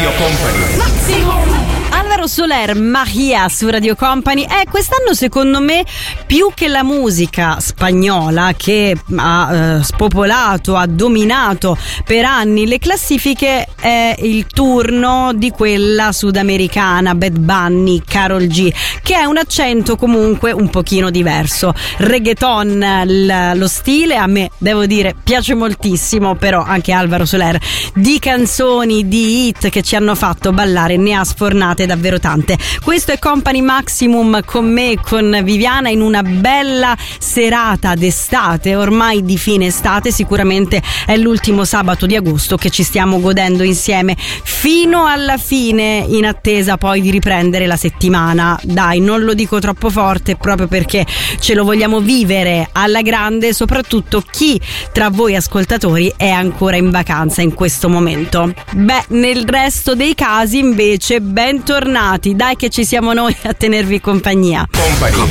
Radio Company. Álvaro Soler, Magia su Radio Company. Quest'anno secondo me più che la musica spagnola che ha spopolato, ha dominato per anni le classifiche, è il turno di quella sudamericana, Bad Bunny, Karol G, che ha un accento comunque un pochino diverso. Reggaeton, lo stile a me devo dire piace moltissimo, però anche Álvaro Soler di canzoni, di hit che ci hanno fatto ballare ne ha sfornate davvero tante. Questo è Company Maximum con me, con Viviana, in una bella serata d'estate, ormai di fine estate. Sicuramente è l'ultimo sabato di agosto che ci stiamo godendo insieme fino alla fine, in attesa poi di riprendere la settimana. Dai, non lo dico troppo forte proprio perché ce lo vogliamo vivere alla grande, soprattutto chi tra voi ascoltatori è ancora in vacanza in questo momento. Nel resto dei casi invece bentornati, dai che ci siamo noi a tenervi compagnia. Company.